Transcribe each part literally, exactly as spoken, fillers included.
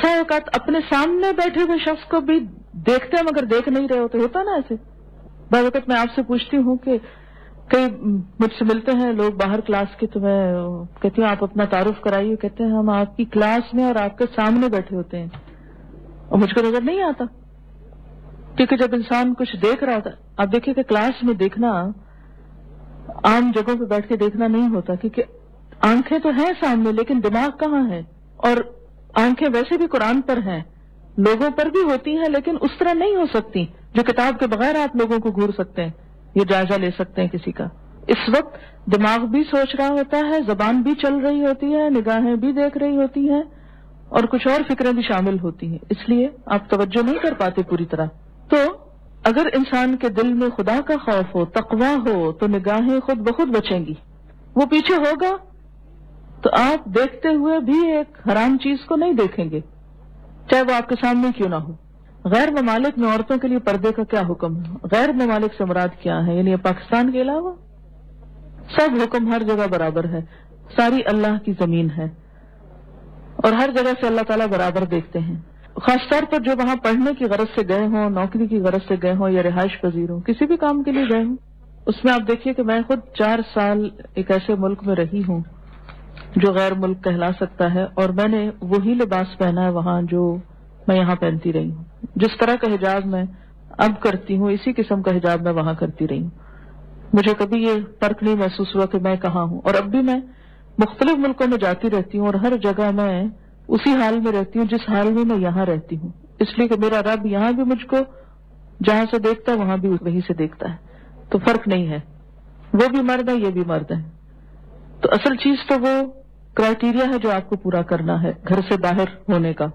بسا اوقات اپنے سامنے بیٹھے ہوئے شخص کو بھی دیکھتے ہیں مگر دیکھ نہیں رہے ہوتے. ہوتا نا ایسے. بعض وقت میں آپ سے پوچھتی ہوں کہ کئی مجھ سے ملتے ہیں لوگ باہر کلاس کے, تو میں کہتی ہوں آپ اپنا تعارف کرائیے. کہتے ہیں ہم آپ کی کلاس میں اور آپ کے سامنے بیٹھے ہوتے ہیں اور مجھ کو نظر نہیں آتا, کیونکہ جب انسان کچھ دیکھ رہا ہوتا. آپ دیکھیے کہ کلاس میں دیکھنا عام جگہوں پہ بیٹھ کے دیکھنا نہیں ہوتا, کیونکہ آنکھیں تو ہیں سامنے لیکن دماغ کہاں ہے. اور آنکھیں ویسے بھی قرآن پر ہیں, لوگوں پر بھی ہوتی ہیں لیکن اس طرح نہیں ہو سکتی جو کتاب کے بغیر آپ لوگوں کو گھور سکتے ہیں, یہ جائزہ لے سکتے ہیں کسی کا. اس وقت دماغ بھی سوچ رہا ہوتا ہے, زبان بھی چل رہی ہوتی ہے, نگاہیں بھی دیکھ رہی ہوتی ہیں اور کچھ اور فکریں بھی شامل ہوتی ہیں, اس لیے آپ توجہ نہیں کر پاتے پوری طرح. تو اگر انسان کے دل میں خدا کا خوف ہو, تقویٰ ہو, تو نگاہیں خود بخود بچیں گی. وہ پیچھے ہوگا تو آپ دیکھتے ہوئے بھی ایک حرام چیز کو نہیں دیکھیں گے, چاہے وہ آپ کے سامنے کیوں نہ ہو. غیر ممالک میں عورتوں کے لیے پردے کا کیا حکم ہے؟ غیر ممالک سے مراد کیا ہے؟ یعنی پاکستان کے علاوہ سب حکم ہر جگہ برابر ہے. ساری اللہ کی زمین ہے اور ہر جگہ سے اللہ تعالیٰ برابر دیکھتے ہیں. خاص طور پر جو وہاں پڑھنے کی غرض سے گئے ہوں, نوکری کی غرض سے گئے ہوں یا رہائش پذیر ہوں, کسی بھی کام کے لیے گئے ہوں, اس میں آپ دیکھیے کہ میں خود چار سال ایک ایسے ملک میں رہی ہوں جو غیر ملک کہلا سکتا ہے, اور میں نے وہی لباس پہنا ہے وہاں جو میں یہاں پہنتی رہی ہوں. جس طرح کا حجاب میں اب کرتی ہوں اسی قسم کا حجاب میں وہاں کرتی رہی ہوں. مجھے کبھی یہ فرق نہیں محسوس ہوا کہ میں کہاں ہوں. اور اب بھی میں مختلف ملکوں میں جاتی رہتی ہوں اور ہر جگہ میں اسی حال میں رہتی ہوں جس حال میں میں یہاں رہتی ہوں, اس لیے کہ میرا رب یہاں بھی مجھ کو جہاں سے دیکھتا ہے وہاں بھی وہیں سے دیکھتا ہے, تو فرق نہیں ہے. وہ بھی مرد ہے, یہ بھی مرد ہے. تو اصل چیز تو وہ کرائیٹیریا ہے جو آپ کو پورا کرنا ہے گھر سے باہر ہونے کا.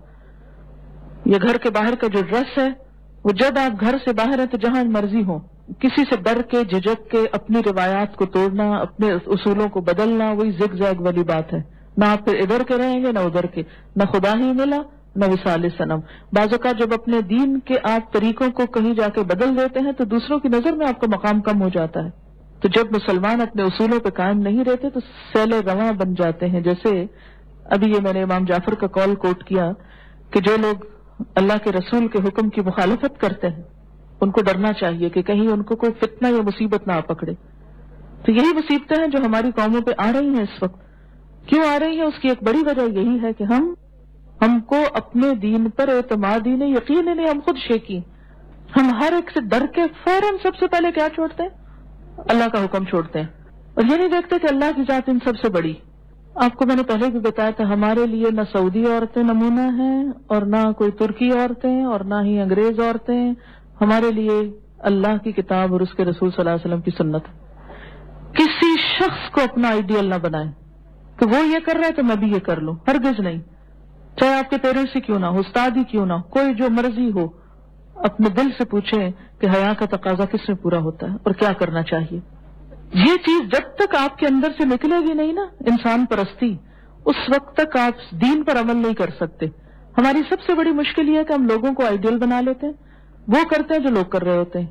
یہ گھر کے باہر کا جو ڈریس ہے وہ جب آپ گھر سے باہر ہیں تو جہاں مرضی ہو, کسی سے ڈر کے جھجک کے اپنی روایات کو توڑنا, اپنے اصولوں کو بدلنا, وہی زگ زیگ والی بات ہے. نہ آپ پھر ادھر کے رہیں گے نہ ادھر کے, نہ خدا ہی ملا نہ وصال صنم. بعض اوقات جب اپنے دین کے آپ طریقوں کو کہیں جا کے بدل دیتے ہیں تو دوسروں کی نظر میں آپ کا مقام کم ہو جاتا ہے. تو جب مسلمان اپنے اصولوں پہ قائم نہیں رہتے تو سیل رواں بن جاتے ہیں. جیسے ابھی یہ میں نے امام جعفر کا قول کوٹ کیا کہ جو لوگ اللہ کے رسول کے حکم کی مخالفت کرتے ہیں ان کو ڈرنا چاہیے کہ کہیں ان کو کوئی فتنہ یا مصیبت نہ آ پکڑے. تو یہی مصیبتیں ہیں جو ہماری قوموں پہ آ رہی ہیں اس وقت. کیوں آ رہی ہیں؟ اس کی ایک بڑی وجہ یہی ہے کہ ہم ہم کو اپنے دین پر اعتماد ہی نہیں, یقین ہی نہیں, ہم خود شیکی. ہم ہر ایک سے ڈر کے فوراً سب سے پہلے کیا چھوڑتے ہیں؟ اللہ کا حکم چھوڑتے ہیں, اور یہ نہیں دیکھتے کہ اللہ کی ذات ان سب سے بڑی. آپ کو میں نے پہلے بھی بتایا تھا ہمارے لیے نہ سعودی عورتیں نمونہ ہیں اور نہ کوئی ترکی عورتیں اور نہ ہی انگریز عورتیں. ہمارے لیے اللہ کی کتاب اور اس کے رسول صلی اللہ علیہ وسلم کی سنت. کسی شخص کو اپنا آئیڈیل نہ بنائیں کہ وہ یہ کر رہا ہے تو میں بھی یہ کر لوں, ہرگز نہیں. چاہے آپ کے پیرنٹس ہی کیوں نہ ہو, استاد ہی کیوں نہ ہو, کوئی جو مرضی ہو, اپنے دل سے پوچھیں کہ حیا کا تقاضا کس میں پورا ہوتا ہے اور کیا کرنا چاہیے. یہ چیز جب تک آپ کے اندر سے نکلے گی نہیں نا, انسان پرستی, اس وقت تک آپ دین پر عمل نہیں کر سکتے. ہماری سب سے بڑی مشکل یہ ہے کہ ہم لوگوں کو آئیڈیل بنا لیتے ہیں, وہ کرتے ہیں جو لوگ کر رہے ہوتے ہیں.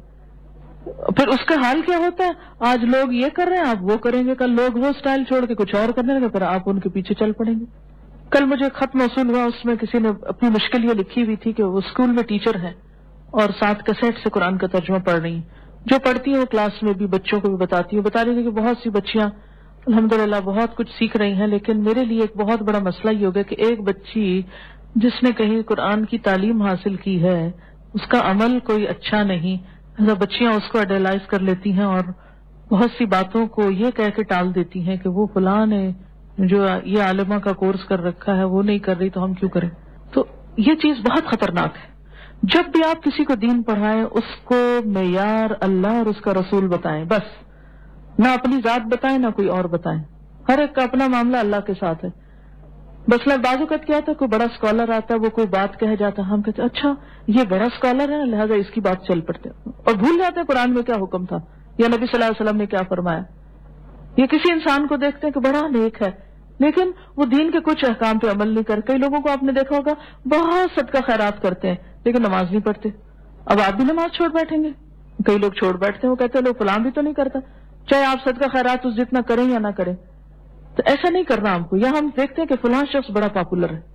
پھر اس کا حال کیا ہوتا ہے؟ آج لوگ یہ کر رہے ہیں آپ وہ کریں گے, کل لوگ وہ سٹائل چھوڑ کے کچھ اور کرنے لگے, پھر آپ ان کے پیچھے چل پڑیں گے. کل مجھے خط موصول ہوا, اس میں کسی نے اپنی مشکل یہ لکھی ہوئی تھی کہ وہ اسکول میں ٹیچر ہے اور ساتھ کیسٹ سے قرآن کا ترجمہ پڑھ رہی ہیں. جو پڑھتی ہیں وہ کلاس میں بھی بچوں کو بھی بتاتی ہیں, بتا رہی تھی کہ بہت سی بچیاں الحمدللہ بہت کچھ سیکھ رہی ہیں, لیکن میرے لیے ایک بہت بڑا مسئلہ یہ ہو گیا کہ ایک بچی جس نے کہیں قرآن کی تعلیم حاصل کی ہے اس کا عمل کوئی اچھا نہیں. بچیاں اس کو آئیڈیلائز کر لیتی ہیں اور بہت سی باتوں کو یہ کہہ کے ٹال دیتی ہیں کہ وہ فلاں نے جو یہ عالمہ کا کورس کر رکھا ہے وہ نہیں کر رہی تو ہم کیوں کریں. تو یہ چیز بہت خطرناک ہے. جب بھی آپ کسی کو دین پڑھائیں اس کو معیار اللہ اور اس کا رسول بتائیں, بس نہ اپنی ذات بتائیں نہ کوئی اور بتائیں. ہر ایک کا اپنا معاملہ اللہ کے ساتھ ہے. بس لگ بازو کا کیا تھا, کوئی بڑا اسکالر آتا ہے وہ کوئی بات کہہ جاتا ہے, ہم کہتے ہیں اچھا یہ بڑا اسکالر ہے لہٰذا اس کی بات چل پڑتے ہیں, اور بھول جاتے ہیں قرآن میں کیا حکم تھا یا نبی صلی اللہ علیہ وسلم نے کیا فرمایا. یہ کسی انسان کو دیکھتے ہیں کہ بڑا نیک ہے لیکن وہ دین کے کچھ احکام پہ عمل نہیں کر. کئی لوگوں کو آپ نے دیکھا ہوگا بہت صدقہ خیرات کرتے ہیں لیکن نماز نہیں پڑھتے. اب آپ بھی نماز چھوڑ بیٹھیں گے؟ کئی لوگ چھوڑ بیٹھتے ہیں, وہ کہتے ہیں لوگ فلاں بھی تو نہیں کرتا, چاہے آپ صدقہ خیرات اس جتنا کریں یا نہ کریں. تو ایسا نہیں کرنا ہم کو. یا ہم دیکھتے ہیں کہ فلاں شخص بڑا پاپولر ہے,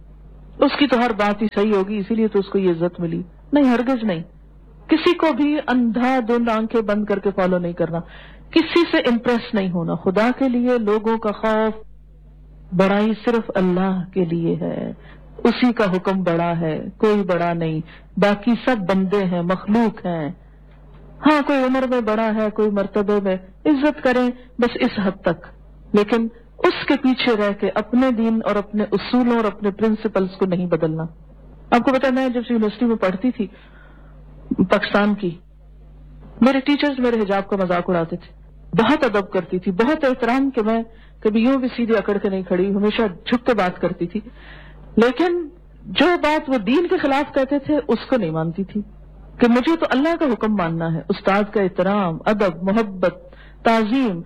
اس کی تو ہر بات ہی صحیح ہوگی اسی لیے تو اس کو یہ عزت ملی. نہیں، ہرگز نہیں. کسی کو بھی اندھا دھند آنکھیں بند کر کے فالو نہیں کرنا، کسی سے امپریس نہیں ہونا. خدا کے لیے لوگوں کا خوف، بڑائی صرف اللہ کے لیے ہے. اسی کا حکم بڑا ہے، کوئی بڑا نہیں. باقی سب بندے ہیں، مخلوق ہیں. ہاں کوئی عمر میں بڑا ہے، کوئی مرتبے میں، عزت کریں بس اس حد تک، لیکن اس کے پیچھے رہ کے اپنے دین اور اپنے اصولوں اور اپنے پرنسپلز کو نہیں بدلنا. آپ کو پتا، میں جب یونیورسٹی میں پڑھتی تھی پاکستان کی، میرے ٹیچرز میرے حجاب کا مذاق اڑاتے تھے. بہت ادب کرتی تھی، بہت احترام کہ میں کبھی یوں بھی سیدھے اکڑ کے نہیں کھڑی، ہمیشہ جھک کے بات کرتی تھی. لیکن جو بات وہ دین کے خلاف کہتے تھے اس کو نہیں مانتی تھی، کہ مجھے تو اللہ کا حکم ماننا ہے. استاد کا احترام، ادب، محبت، تعظیم،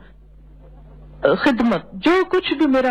خدمت، جو کچھ بھی میرا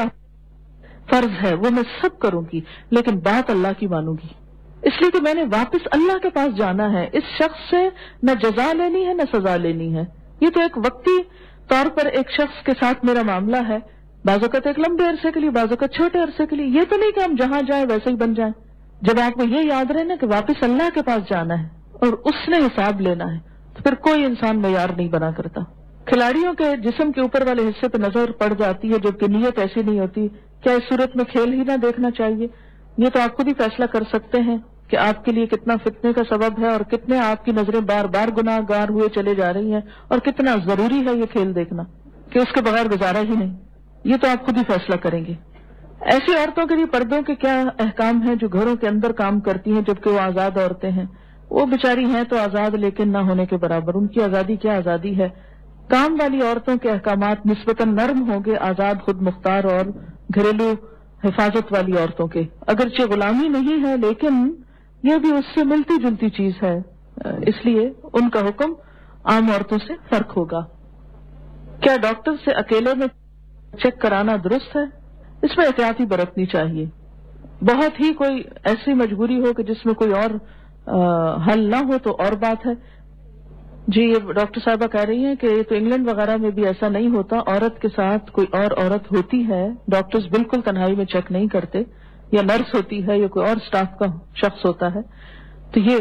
فرض ہے وہ میں سب کروں گی، لیکن بات اللہ کی مانوں گی. اس لیے کہ میں نے واپس اللہ کے پاس جانا ہے. اس شخص سے نہ جزا لینی ہے نہ سزا لینی ہے. یہ تو ایک وقتی طور پر ایک شخص کے ساتھ میرا معاملہ ہے، بعض اوقات ایک لمبے عرصے کے لیے، بعض اوقات چھوٹے عرصے کے لیے. یہ تو نہیں کہ ہم جہاں جائیں ویسے ہی بن جائیں. جب آپ کو یہ یاد رہے نا کہ واپس اللہ کے پاس جانا ہے اور اس نے حساب لینا ہے، تو پھر کوئی انسان معیار نہیں بنا کرتا. کھلاڑیوں کے جسم کے اوپر والے حصے پہ نظر پڑ جاتی ہے جبکہ نیت ایسی نہیں ہوتی. کیا اس صورت میں کھیل ہی نہ دیکھنا چاہیے؟ یہ تو آپ خود ہی فیصلہ کر سکتے ہیں کہ آپ کے لیے کتنا فتنے کا سبب ہے اور کتنے آپ کی نظریں بار بار گناہ گار ہوئے چلے جا رہی ہیں، اور کتنا ضروری ہے یہ کھیل دیکھنا کہ اس کے بغیر گزارا ہی نہیں. یہ تو آپ خود ہی فیصلہ کریں گے. ایسی عورتوں کے لیے پردوں کے کیا احکام ہیں جو گھروں کے اندر کام کرتی ہیں جبکہ وہ آزاد عورتیں ہیں؟ وہ بیچاری ہیں تو آزاد لیکن نہ ہونے کے برابر. ان کی آزادی کیا آزادی ہے؟ کام والی عورتوں کے احکامات نسبتاً نرم ہوں گے آزاد خود مختار اور گھریلو حفاظت والی عورتوں کے. اگرچہ غلامی نہیں ہے لیکن یہ بھی اس سے ملتی جلتی چیز ہے، اس لیے ان کا حکم عام عورتوں سے فرق ہوگا. کیا ڈاکٹر سے اکیلے میں چیک کرانا درست ہے؟ اس میں احتیاطی برتنی چاہیے. بہت ہی کوئی ایسی مجبوری ہو کہ جس میں کوئی اور حل نہ ہو تو اور بات ہے. جی یہ ڈاکٹر صاحبہ کہہ رہی ہیں کہ یہ تو انگلینڈ وغیرہ میں بھی ایسا نہیں ہوتا، عورت کے ساتھ کوئی اور عورت ہوتی ہے، ڈاکٹرز بالکل تنہائی میں چیک نہیں کرتے، یا نرس ہوتی ہے یا کوئی اور سٹاف کا شخص ہوتا ہے. تو یہ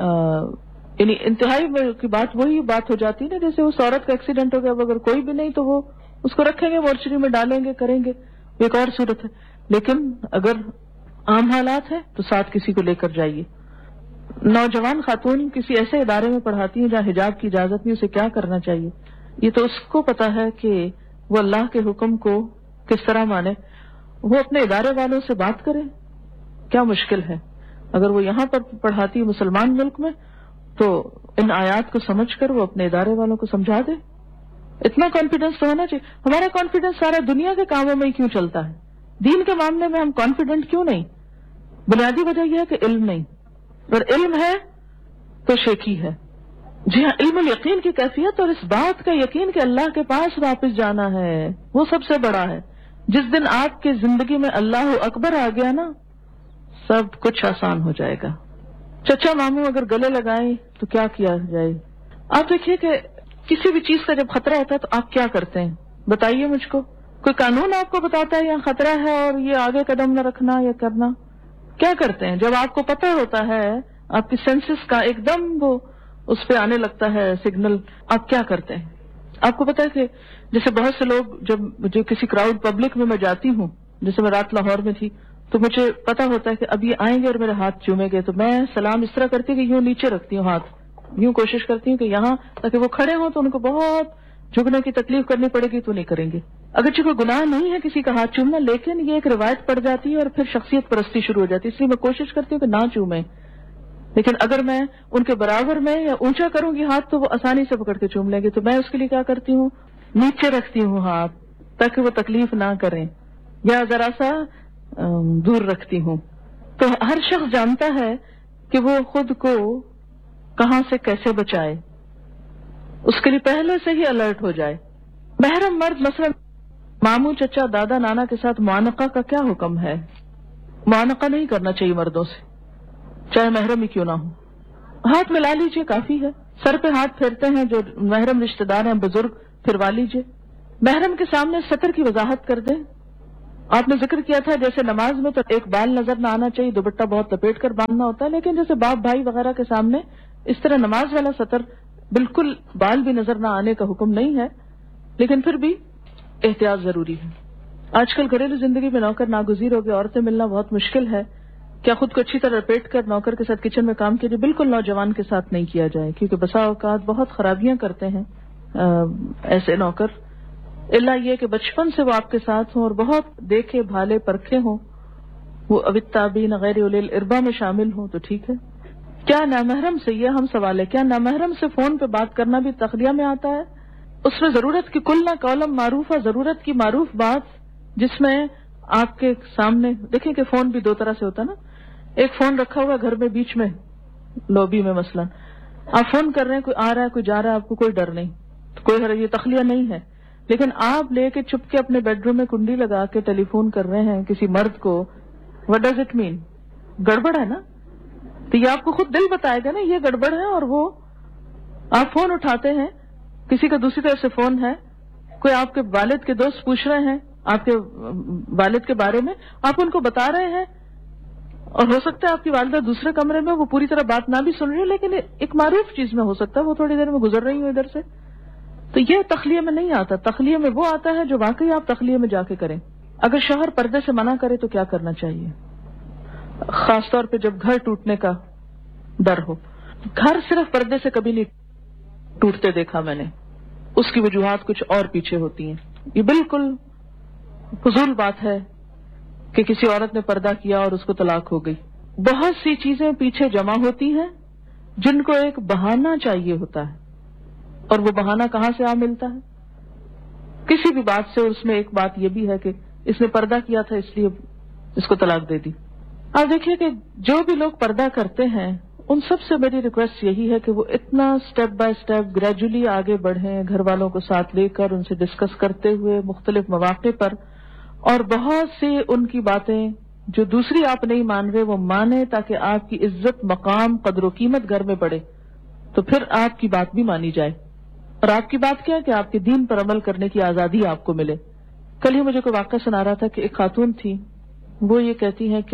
یعنی انتہائی کی بات وہی بات ہو جاتی ہے نا جیسے اس عورت کا ایکسیڈنٹ ہو گیا، اگر کوئی بھی نہیں تو وہ اس کو رکھیں گے مورچری میں ڈالیں گے کریں گے، ایک اور صورت ہے. لیکن اگر عام حالات ہیں تو ساتھ کسی کو لے کر جائیے. نوجوان خاتون کسی ایسے ادارے میں پڑھاتی ہیں جہاں حجاب کی اجازت نہیں، اسے کیا کرنا چاہیے؟ یہ تو اس کو پتا ہے کہ وہ اللہ کے حکم کو کس طرح مانے. وہ اپنے ادارے والوں سے بات کرے، کیا مشکل ہے؟ اگر وہ یہاں پر پڑھاتی ہے مسلمان ملک میں تو ان آیات کو سمجھ کر وہ اپنے ادارے والوں کو سمجھا دے. اتنا کانفیڈنس تو ہونا چاہیے. ہمارا کانفیڈنس سارا دنیا کے کاموں میں ہی کیوں چلتا ہے، دین کے معاملے میں ہم کانفیڈنٹ کیوں نہیں؟ بنیادی وجہ یہ ہے کہ علم نہیں. اگر علم ہے تو شیکی ہے. جی ہاں، علم الیقین کی کیفیت اور اس بات کا یقین کہ اللہ کے پاس واپس جانا ہے وہ سب سے بڑا ہے. جس دن آپ کی زندگی میں اللہ اکبر آ گیا نا، سب کچھ آسان ہو جائے گا. چچا ماموں اگر گلے لگائیں تو کیا کیا جائے؟ آپ دیکھیے کہ کسی بھی چیز کا جب خطرہ ہوتا ہے تو آپ کیا کرتے ہیں؟ بتائیے مجھ کو. کوئی قانون آپ کو بتاتا ہے یہاں خطرہ ہے اور یہ آگے قدم نہ رکھنا یا کرنا؟ کیا کرتے ہیں جب آپ کو پتہ ہوتا ہے، آپ کی سینسز کا ایک دم وہ اس پہ آنے لگتا ہے سگنل، آپ کیا کرتے ہیں؟ آپ کو پتا ہے کہ جیسے بہت سے لوگ جب جو کسی کراؤڈ پبلک میں میں جاتی ہوں، جیسے میں رات لاہور میں تھی، تو مجھے پتا ہوتا ہے کہ اب یہ آئیں گے اور میرے ہاتھ چومیں گے، تو میں سلام اس طرح کرتی ہوں کہ یوں نیچے رکھتی ہوں ہاتھ، یوں کوشش کرتی ہوں کہ یہاں تاکہ وہ کھڑے ہوں تو ان کو بہت جھکنے کی تکلیف کرنی پڑے گی تو نہیں کریں گے. اگرچہ کوئی گناہ نہیں ہے کسی کا ہاتھ چومنا، لیکن یہ ایک روایت پڑ جاتی ہے اور پھر شخصیت پرستی شروع ہو جاتی ہے، اس لیے میں کوشش کرتی ہوں کہ نہ چومیں. لیکن اگر میں ان کے برابر میں یا اونچا کروں گی ہاتھ تو وہ آسانی سے پکڑ کے چوم لیں گے، تو میں اس کے لیے کیا کرتی ہوں، نیچے رکھتی ہوں ہاتھ تاکہ وہ تکلیف نہ کریں، یا ذرا سا دور رکھتی ہوں. تو ہر شخص جانتا ہے کہ وہ خود کو کہاں سے کیسے بچائے، اس کے لیے پہلے سے ہی الرٹ ہو جائے. محرم مرد مثلا ماموں، چچا، دادا، نانا کے ساتھ معانقہ کا کیا حکم ہے؟ معانقہ نہیں کرنا چاہیے مردوں سے، چاہے محرم ہی کیوں نہ ہو. ہاتھ ملا لیجئے کافی ہے. سر پہ ہاتھ پھیرتے ہیں جو محرم رشتہ دار ہیں، بزرگ، پھروا لیجئے. محرم کے سامنے سطر کی وضاحت کر دیں. آپ نے ذکر کیا تھا جیسے نماز میں تو ایک بال نظر نہ آنا چاہیے، دوپٹہ بہت لپیٹ کر باندھنا ہوتا ہے، لیکن جیسے باپ بھائی وغیرہ کے سامنے اس طرح نماز والا سطر بالکل بال بھی نظر نہ آنے کا حکم نہیں ہے، لیکن پھر بھی احتیاط ضروری ہے۔ آج کل گھریلو زندگی میں نوکر ناگزیر ہو گئے، عورتیں ملنا بہت مشکل ہے۔ کیا خود کو اچھی طرح لپیٹ کر نوکر کے ساتھ کچن میں کام کیجیے؟ بالکل نوجوان کے ساتھ نہیں کیا جائے، کیونکہ بسا اوقات بہت خرابیاں کرتے ہیں ایسے نوکر، الا یہ کہ بچپن سے وہ آپ کے ساتھ ہوں اور بہت دیکھے بھالے پرکھے ہوں، وہ اوتابین غیر اولی الاربا میں شامل ہوں تو ٹھیک ہے۔ کیا نامحرم سے، یہ ہم سوال ہے، کیا نامحرم سے فون پہ بات کرنا بھی تخلیہ میں آتا ہے؟ اس میں ضرورت کی کل نہ قولم معروف ہے، ضرورت کی معروف بات جس میں آپ کے سامنے دیکھیں کہ فون بھی دو طرح سے ہوتا ہے نا، ایک فون رکھا ہوا گھر میں بیچ میں لوبی میں مثلا آپ فون کر رہے ہیں، کوئی آ رہا ہے کوئی جا رہا ہے، آپ کو کوئی ڈر نہیں، کوئی حرج، یہ تخلیہ نہیں ہے، لیکن آپ لے کے چپ کے اپنے بیڈ روم میں کنڈی لگا کے ٹیلی فون کر رہے ہیں کسی مرد کو، وٹ ڈز اٹ مین؟ گڑبڑ ہے نا؟ تو یہ آپ کو خود دل بتائے گا نا یہ گڑبڑ ہے، اور وہ آپ فون اٹھاتے ہیں، کسی کا دوسری طرف سے فون ہے، کوئی آپ کے والد کے دوست پوچھ رہے ہیں آپ کے والد کے بارے میں، آپ ان کو بتا رہے ہیں، اور ہو سکتا ہے آپ کی والدہ دوسرے کمرے میں وہ پوری طرح بات نہ بھی سن رہی ہو، لیکن ایک معروف چیز میں ہو سکتا ہے وہ تھوڑی دیر میں گزر رہی ہوں ادھر سے، تو یہ تخلیہ میں نہیں آتا۔ تخلیہ میں وہ آتا ہے جو واقعی آپ تخلیہ میں جا کے کریں۔ اگر شوہر پردے سے منع کرے تو کیا کرنا چاہیے؟ خاص طور پہ جب گھر ٹوٹنے کا ڈر ہو۔ گھر صرف پردے سے کبھی نہیں ٹوٹتے دیکھا میں نے، اس کی وجوہات کچھ اور پیچھے ہوتی ہیں۔ یہ بالکل فضول بات ہے کہ کسی عورت نے پردہ کیا اور اس کو طلاق ہو گئی۔ بہت سی چیزیں پیچھے جمع ہوتی ہیں جن کو ایک بہانہ چاہیے ہوتا ہے، اور وہ بہانہ کہاں سے آ ملتا ہے؟ کسی بھی بات سے۔ اس میں ایک بات یہ بھی ہے کہ اس نے پردہ کیا تھا اس لیے اس کو طلاق دے دی۔ آپ دیکھیے کہ جو بھی لوگ پردہ کرتے ہیں ان سب سے میری ریکویسٹ یہی ہے کہ وہ اتنا سٹیپ بائی سٹیپ گریجولی آگے بڑھیں، گھر والوں کو ساتھ لے کر ان سے ڈسکس کرتے ہوئے مختلف مواقع پر، اور بہت سی ان کی باتیں جو دوسری آپ نہیں مان رہے وہ مانیں، تاکہ آپ کی عزت، مقام، قدر و قیمت گھر میں بڑھے، تو پھر آپ کی بات بھی مانی جائے۔ اور آپ کی بات کیا ہے کہ آپ کے دین پر عمل کرنے کی آزادی آپ کو ملے۔ کل ہی مجھے کوئی واقعہ سنا رہا تھا کہ ایک خاتون تھی، وہ یہ کہتی ہیں کہ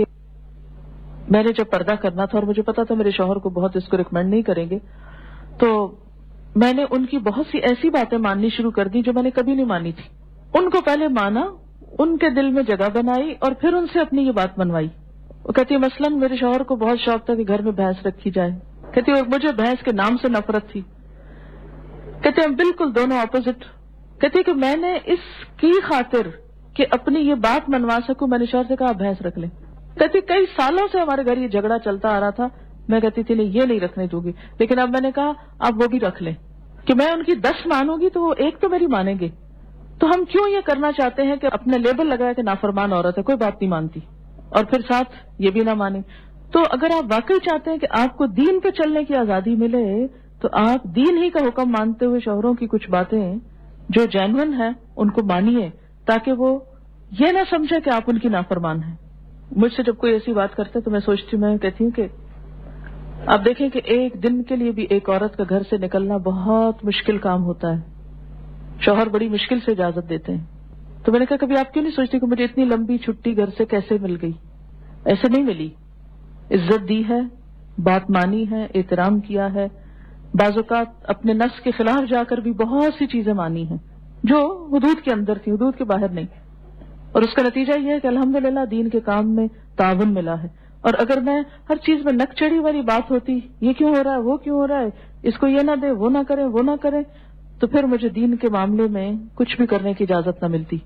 میں نے جب پردہ کرنا تھا اور مجھے پتا تھا میرے شوہر کو بہت اس کو ریکمینڈ نہیں کریں گے، تو میں نے ان کی بہت سی ایسی باتیں ماننی شروع کر دی جو میں نے کبھی نہیں مانی تھی۔ ان کو پہلے مانا، ان کے دل میں جگہ بنائی، اور پھر ان سے اپنی یہ بات منوائی۔ وہ کہتی ہے مثلاً میرے شوہر کو بہت شوق تھا کہ گھر میں بھینس رکھی جائے، کہتی ہے مجھے بھینس کے نام سے نفرت تھی، کہتے ہیں بالکل دونوں اپوزٹ۔ کہتے کہ میں نے اس کی خاطر کہ اپنی یہ بات منوا سکوں میں نے شوہر سے کہا آپ بھینس رکھ لیں۔ کہتی کئی سالوں سے ہمارے گھر یہ جھگڑا چلتا آ رہا تھا، میں کہتی تھی نہیں یہ نہیں رکھنے دوں گی، لیکن اب میں نے کہا آپ وہ بھی رکھ لیں کہ میں ان کی دس مانوں گی تو وہ ایک تو میری مانیں گے۔ تو ہم کیوں یہ کرنا چاہتے ہیں کہ اپنے لیبل لگایا کہ نافرمان عورت ہے، کوئی بات نہیں مانتی، اور پھر ساتھ یہ بھی نہ مانے۔ تو اگر آپ واقعی چاہتے ہیں کہ آپ کو دین پہ چلنے کی آزادی ملے تو آپ دین ہی کا حکم مانتے ہوئے شوہروں کی کچھ باتیں جو جینون ہیں ان کو مانیے، تاکہ وہ یہ نہ سمجھے کہ آپ ان کی نافرمان ہیں۔ مجھ سے جب کوئی ایسی بات کرتے تو میں سوچتی میں کہتی ہوں کہ آپ دیکھیں کہ ایک دن کے لیے بھی ایک عورت کا گھر سے نکلنا بہت مشکل کام ہوتا ہے، شوہر بڑی مشکل سے اجازت دیتے ہیں۔ تو میں نے کہا کبھی آپ کیوں نہیں سوچتی کہ مجھے اتنی لمبی چھٹی گھر سے کیسے مل گئی؟ ایسے نہیں ملی، عزت دی ہے، بات مانی ہے، احترام کیا ہے، بعض اوقات اپنے نفس کے خلاف جا کر بھی بہت سی چیزیں مانی ہیں جو حدود کے اندر تھی، حدود کے باہر نہیں، اور اس کا نتیجہ یہ ہے کہ الحمدللہ دین کے کام میں تعاون ملا ہے۔ اور اگر میں ہر چیز میں نک چڑھی والی بات ہوتی، یہ کیوں ہو رہا ہے، وہ کیوں ہو رہا ہے، اس کو یہ نہ دے، وہ نہ کرے، وہ نہ کرے، تو پھر مجھے دین کے معاملے میں کچھ بھی کرنے کی اجازت نہ ملتی۔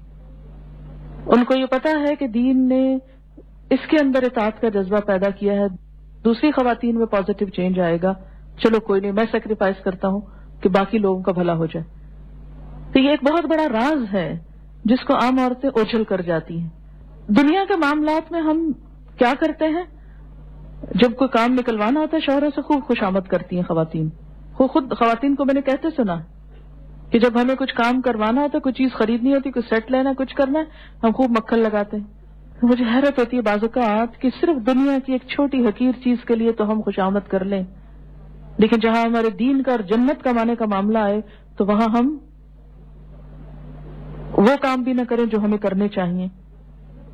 ان کو یہ پتا ہے کہ دین نے اس کے اندر اطاعت کا جذبہ پیدا کیا ہے، دوسری خواتین میں پازیٹو چینج آئے گا، چلو کوئی نہیں میں سیکریفائس کرتا ہوں کہ باقی لوگوں کا بھلا ہو جائے۔ تو یہ ایک بہت بڑا راز ہے جس کو عام عورتیں اوجھل کر جاتی ہیں۔ دنیا کے معاملات میں ہم کیا کرتے ہیں، جب کوئی کام نکلوانا ہوتا ہے شوہروں سے خوب خوشامد کرتی ہیں خواتین۔ خود خواتین کو میں نے کہتے سنا کہ جب ہمیں کچھ کام کروانا ہوتا ہے، کوئی چیز خریدنی ہوتی، کوئی سیٹ لینا، کچھ کرنا ہے، ہم خوب مکھن لگاتے ہیں۔ مجھے حیرت ہوتی ہے بعض اوقات کہ صرف دنیا کی ایک چھوٹی حقیر چیز کے لیے تو ہم خوشامد کر لیں، لیکن جہاں ہمارے دین کا اور جنت کمانے کا معاملہ آئے تو وہاں ہم وہ کام بھی نہ کریں جو ہمیں کرنے چاہیے۔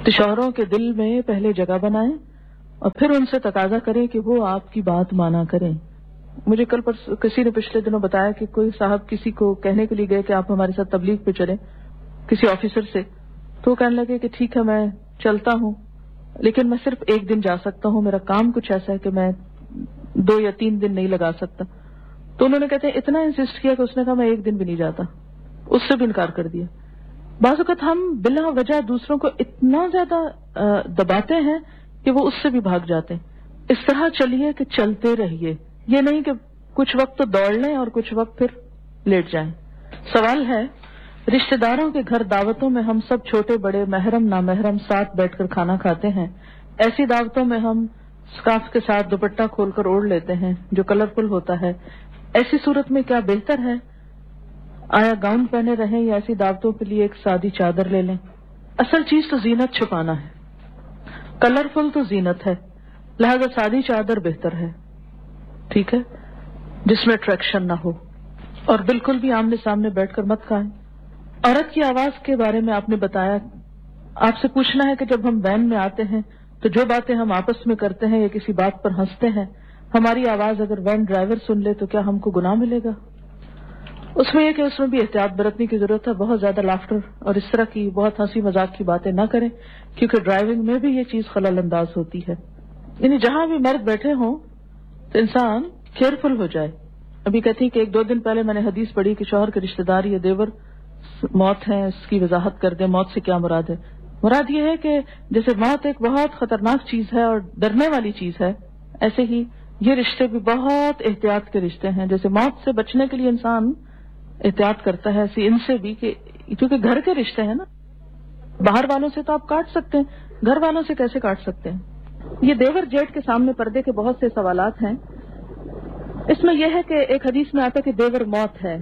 تو شوہروں کے دل میں پہلے جگہ بنائیں اور پھر ان سے تقاضا کریں کہ وہ آپ کی بات مانا کریں. مجھے کل پر کسی نے پچھلے دنوں بتایا کہ کوئی صاحب کسی کو کہنے کے لیے گئے کہ آپ ہمارے ساتھ تبلیغ پہ چلیں کسی آفیسر سے, تو وہ کہنے لگے کہ ٹھیک ہے میں چلتا ہوں لیکن میں صرف ایک دن جا سکتا ہوں, میرا کام کچھ ایسا ہے کہ میں دو یا تین دن نہیں لگا سکتا. تو انہوں نے کہتے ہیں اتنا انسسٹ کیا کہ اس نے کہا میں ایک دن بھی نہیں جاتا, اس سے بھی انکار کر دیا. بعض اوقات ہم بلا وجہ دوسروں کو اتنا زیادہ دباتے ہیں کہ وہ اس سے بھی بھاگ جاتے ہیں. اس طرح چلیے کہ چلتے رہیے, یہ نہیں کہ کچھ وقت تو دوڑ لیں اور کچھ وقت پھر لیٹ جائیں. سوال ہے, رشتہ داروں کے گھر دعوتوں میں ہم سب چھوٹے بڑے محرم نامحرم ساتھ بیٹھ کر کھانا کھاتے ہیں. ایسی دعوتوں میں ہم سکارف کے ساتھ دوپٹہ کھول کر اوڑھ لیتے ہیں جو کلرفل ہوتا ہے. ایسی صورت میں کیا بہتر ہے, آیا گاؤن پہنے رہیں یا ایسی دعوتوں کے لیے ایک سادی چادر لے لیں؟ اصل چیز تو زینت چھپانا ہے, کلرفل تو زینت ہے, لہذا سادی چادر بہتر ہے, ٹھیک ہے, جس میں اٹریکشن نہ ہو, اور بالکل بھی آمنے سامنے بیٹھ کر مت کھائیں. عورت کی آواز کے بارے میں آپ نے بتایا, آپ سے پوچھنا ہے کہ جب ہم وین میں آتے ہیں تو جو باتیں ہم آپس میں کرتے ہیں یا کسی بات پر ہنستے ہیں, ہماری آواز اگر وین ڈرائیور سن لے تو کیا ہم کو گناہ ملے گا؟ اس میں یہ کہ اس میں بھی احتیاط برتنے کی ضرورت ہے. بہت زیادہ لافٹر اور اس طرح کی بہت ہنسی مذاق کی باتیں نہ کریں, کیونکہ ڈرائیونگ میں بھی یہ چیز خلل انداز ہوتی ہے. یعنی جہاں بھی مرد بیٹھے ہوں تو انسان کیئرفل ہو جائے. ابھی کہتی ہیں کہ ایک دو دن پہلے میں نے حدیث پڑھی کہ شوہر کے رشتہ دار یا دیور موت ہے, اس کی وضاحت کر دیں. موت سے کیا مراد ہے؟ مراد یہ ہے کہ جیسے موت ایک بہت خطرناک چیز ہے اور ڈرنے والی چیز ہے, ایسے ہی یہ رشتے بھی بہت احتیاط کے رشتے ہیں. جیسے موت سے بچنے کے لیے انسان احتیاط کرتا ہے, ایسے ان سے بھی, کہ کیونکہ گھر کے رشتے ہیں نا, باہر والوں سے تو آپ کاٹ سکتے ہیں, گھر والوں سے کیسے کاٹ سکتے ہیں؟ یہ دیور جیٹ کے سامنے پردے کے بہت سے سوالات ہیں. اس میں یہ ہے کہ ایک حدیث میں آتا ہے کہ دیور موت ہے,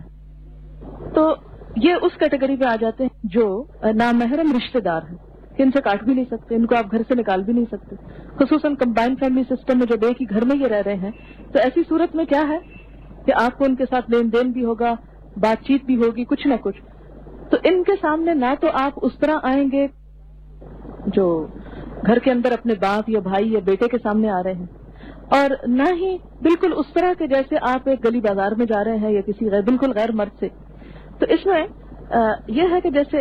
تو یہ اس کیٹیگری پہ آ جاتے ہیں جو نامحرم رشتہ دار ہیں کہ ان سے کاٹ بھی نہیں سکتے, ان کو آپ گھر سے نکال بھی نہیں سکتے. خصوصاً کمبائنڈ فیملی سسٹم میں جو ایک ہی گھر میں یہ رہ رہے ہیں, تو ایسی صورت میں کیا ہے کہ آپ کو ان کے ساتھ لین دین بھی ہوگا, بات چیت بھی ہوگی, کچھ نہ کچھ. تو ان کے سامنے نہ تو آپ اس طرح آئیں گے جو گھر کے اندر اپنے باپ یا بھائی یا بیٹے کے سامنے آ رہے ہیں, اور نہ ہی بالکل اس طرح کے جیسے آپ ایک گلی بازار میں جا رہے ہیں یا کسی غیر بالکل غیر مرد سے. تو اس میں یہ ہے کہ جیسے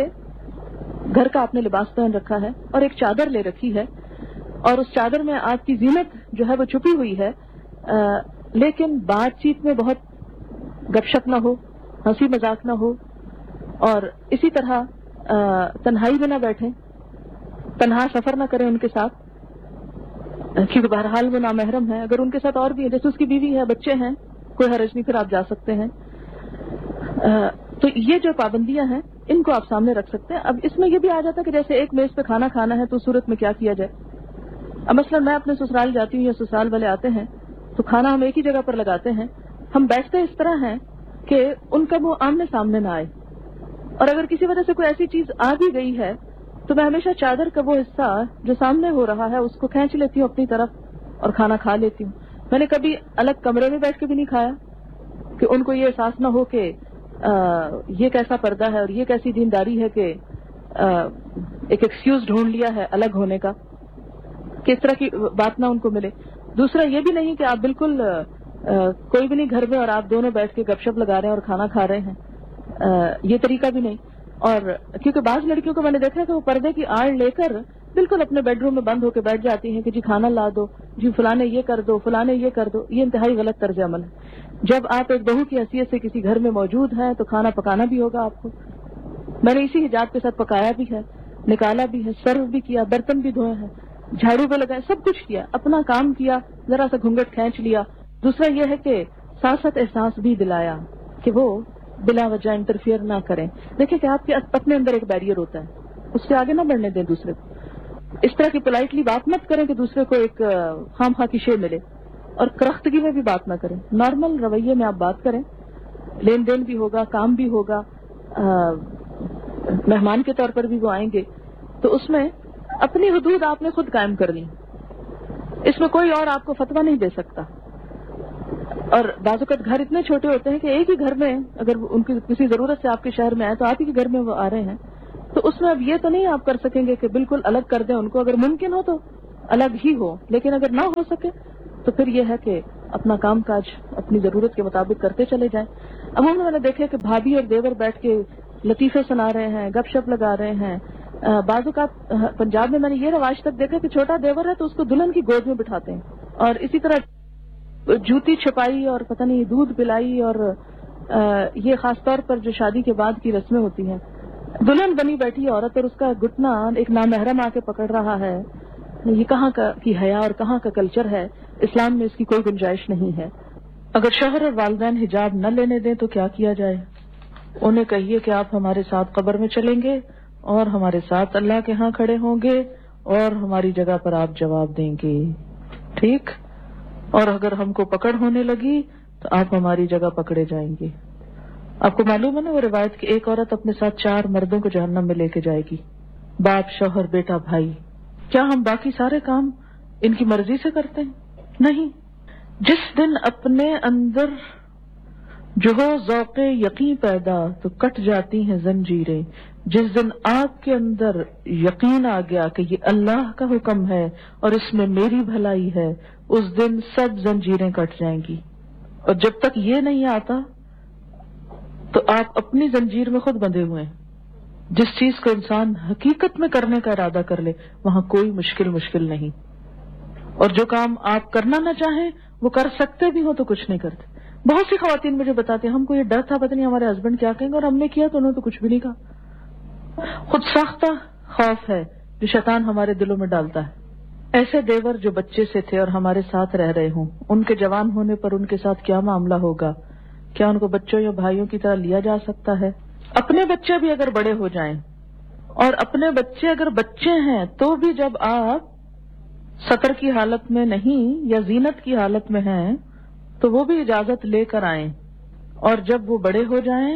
گھر کا آپ نے لباس پہن رکھا ہے اور ایک چادر لے رکھی ہے, اور اس چادر میں آپ کی زینت جو ہے وہ چھپی ہوئی ہے, لیکن بات چیت میں بہت گپ شپ نہ ہو, ہنسی مذاق نہ ہو, اور اسی طرح تنہائی میں نہ بیٹھیں, تنہا سفر نہ کریں ان کے ساتھ, کیونکہ بہرحال وہ نامحرم ہے. اگر ان کے ساتھ اور بھی ہے, جیسے اس کی بیوی ہے, بچے ہیں, کوئی حرج نہیں, پھر آپ جا سکتے ہیں. تو یہ جو پابندیاں ہیں ان کو آپ سامنے رکھ سکتے ہیں. اب اس میں یہ بھی آ جاتا ہے کہ جیسے ایک میز پہ کھانا کھانا ہے تو صورت میں کیا کیا جائے. اب مثلا میں اپنے سسرال جاتی ہوں یا سسرال والے آتے ہیں تو کھانا ہم ایک ہی جگہ پر لگاتے ہیں, ہم بیٹھتے اس طرح ہیں کہ ان کا منہ آمنے سامنے نہ آئے, اور اگر کسی وجہ سے کوئی ایسی چیز آ بھی گئی ہے تو میں ہمیشہ چادر کا وہ حصہ جو سامنے ہو رہا ہے اس کو کھینچ لیتی ہوں اپنی طرف اور کھانا کھا لیتی ہوں. میں نے کبھی الگ کمرے میں بیٹھ کے بھی نہیں کھایا کہ ان کو یہ احساس نہ ہو کہ آ, یہ کیسا پردہ ہے اور یہ کیسی دینداری ہے کہ آ, ایک ایکسکیوز ڈھونڈ لیا ہے الگ ہونے کا, کہ اس طرح کی بات نہ ان کو ملے. دوسرا یہ بھی نہیں کہ آپ بالکل آ, آ, کوئی بھی نہیں گھر میں اور آپ دونوں بیٹھ کے گپ شپ لگا رہے ہیں اور کھانا کھا رہے ہیں, آ, یہ طریقہ بھی نہیں. اور کیونکہ بعض لڑکیوں کو میں نے دیکھا ہے کہ وہ پردے کی آڑ لے کر بالکل اپنے بیڈ روم میں بند ہو کے بیٹھ جاتی ہیں کہ جی کھانا لا دو, جی فلانے یہ کر دو, فلانے یہ کر دو. یہ انتہائی غلط طرز عمل ہے. جب آپ ایک بہو کی حیثیت سے کسی گھر میں موجود ہیں تو کھانا پکانا بھی ہوگا آپ کو. میں نے اسی حجاب کے ساتھ پکایا بھی ہے, نکالا بھی ہے, سرو بھی کیا, برتن بھی دھوئے ہیں, جھاڑو بھی لگائے, سب کچھ کیا, اپنا کام کیا, ذرا سا گھونگھٹ کھینچ لیا. دوسرا یہ ہے کہ ساتھ ساتھ احساس بھی دلایا کہ وہ بلا وجہ انٹرفیئر نہ کریں. دیکھیں کہ آپ کے اپنے اندر ایک بیریئر ہوتا ہے, اس سے آگے نہ بڑھنے دیں دوسرے کو. اس طرح کی پولائٹلی بات مت کریں کہ دوسرے کو ایک خام خواہ کی شے ملے, اور کرختگی میں بھی بات نہ کریں. نارمل رویے میں آپ بات کریں, لین دین بھی ہوگا, کام بھی ہوگا, مہمان کے طور پر بھی وہ آئیں گے, تو اس میں اپنی حدود آپ نے خود قائم کرنی. اس میں کوئی اور آپ کو فتویٰ نہیں دے سکتا. اور بعض اوقات گھر اتنے چھوٹے ہوتے ہیں کہ ایک ہی گھر میں اگر ان کی کسی ضرورت سے آپ کے شہر میں آئے تو آپ ہی کے گھر میں وہ آ رہے ہیں, تو تو اس میں اب یہ تو نہیں آپ کر سکیں گے کہ بالکل الگ کر دیں ان کو، اگر ممکن ہو تو الگ ہی ہو، لیکن اگر نہ ہو سکے تو پھر یہ ہے کہ اپنا کام کاج اپنی ضرورت کے مطابق کرتے چلے جائیں. عموماً میں نے دیکھا کہ بھابھی اور دیور بیٹھ کے لطیفے سنا رہے ہیں، گپ شپ لگا رہے ہیں. بعض اوقات پنجاب میں میں نے یہ رواج تک دیکھا کہ چھوٹا دیور ہے تو اس کو دلہن کی گود میں بٹھاتے ہیں، اور اسی طرح جوتی چھپائی اور پتہ نہیں دودھ پلائی، اور یہ خاص طور پر جو شادی کے بعد کی رسمیں ہوتی ہیں، دلہن بنی بیٹھی عورت اور اس کا گھٹنا ایک نامحرم آ کے پکڑ رہا ہے. یہ کہاں کا کی حیا اور کہاں کا کلچر ہے؟ اسلام میں اس کی کوئی گنجائش نہیں ہے. اگر شوہر اور والدین حجاب نہ لینے دیں تو کیا کیا جائے؟ انہیں کہیے کہ آپ ہمارے ساتھ قبر میں چلیں گے اور ہمارے ساتھ اللہ کے ہاں کھڑے ہوں گے اور ہماری جگہ پر آپ جواب دیں گے، ٹھیک؟ اور اگر ہم کو پکڑ ہونے لگی تو آپ ہماری جگہ پکڑے جائیں گے. آپ کو معلوم ہے نا وہ روایت کہ ایک عورت اپنے ساتھ چار مردوں کو جہنم میں لے کے جائے گی، باپ، شوہر، بیٹا، بھائی. کیا ہم باقی سارے کام ان کی مرضی سے کرتے ہیں؟ نہیں. جس دن اپنے اندر جو ہو ذوق یقین پیدا تو کٹ جاتی ہیں زنجیریں. جس دن آپ کے اندر یقین آ گیا کہ یہ اللہ کا حکم ہے اور اس میں میری بھلائی ہے، اس دن سب زنجیریں کٹ جائیں گی. اور جب تک یہ نہیں آتا تو آپ اپنی زنجیر میں خود بندھے ہوئے ہیں. جس چیز کو انسان حقیقت میں کرنے کا ارادہ کر لے وہاں کوئی مشکل مشکل نہیں. اور جو کام آپ کرنا نہ چاہیں وہ کر سکتے بھی ہو تو کچھ نہیں کرتے. بہت سی خواتین مجھے بتاتے ہیں ہم کو یہ ڈر تھا پتہ نہیں ہمارے ہسبینڈ کیا کہیں گے، اور ہم نے کیا تو انہوں نے تو کچھ بھی نہیں کہا. خود ساختہ خوف ہے جو شیطان ہمارے دلوں میں ڈالتا ہے. ایسے دیور جو بچے سے تھے اور ہمارے ساتھ رہ رہے ہوں، ان کے جوان ہونے پر ان کے ساتھ کیا معاملہ ہوگا؟ کیا ان کو بچوں یا بھائیوں کی طرح لیا جا سکتا ہے؟ اپنے بچے بھی اگر بڑے ہو جائیں اور اپنے بچے اگر بچے ہیں تو بھی جب آپ سطر کی حالت میں نہیں یا زینت کی حالت میں ہیں تو وہ بھی اجازت لے کر آئیں. اور جب وہ بڑے ہو جائیں،